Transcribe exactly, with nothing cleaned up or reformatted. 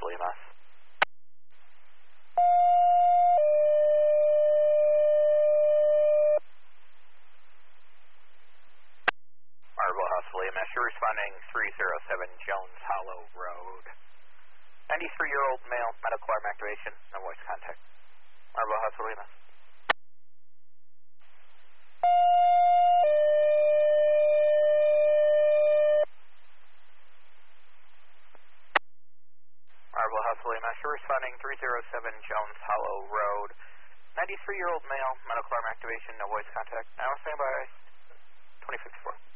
Limas. Marble House, Limas. You're responding three zero seven Jones Hollow Road. ninety-three-year-old male, medical alarm activation, no voice contact. Marble House, Limas. Marble House, Limas. You're responding three zero seven Jones Hollow Road. ninety-three-year-old male, medical alarm activation, no voice contact. Now stand by twenty fifty-four.